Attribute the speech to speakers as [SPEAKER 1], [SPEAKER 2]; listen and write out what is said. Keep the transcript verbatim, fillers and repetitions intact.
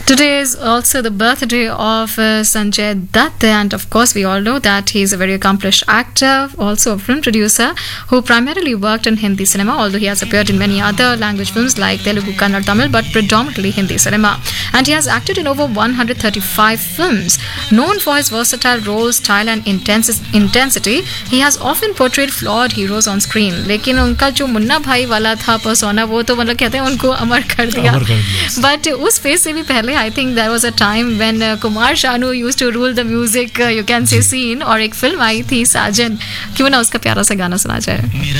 [SPEAKER 1] Today is also the birthday of uh, Sanjay Dutt, and of course, we all know that he is a very accomplished actor, also a film producer who primarily worked in Hindi cinema, although he has appeared in many other language films like Telugu, Kannada, Tamil, but predominantly Hindi cinema. And he has acted in over one hundred thirty-five films. Known for his versatile role, style, and intensi- intensity, he has often portrayed flawed heroes on screen. लेकिन उनका जो मुन्ना भाई वाला था persona, वो तो मतलब कहते हैं उनको अमर कर दिया. But उस फेज से भी पहले I think there was a time when uh, Kumar Sanu used to rule the music, uh, you can say scene, और एक फिल्म आई थी साजन. क्यों ना उसका प्यारा सा गाना सुना जाए.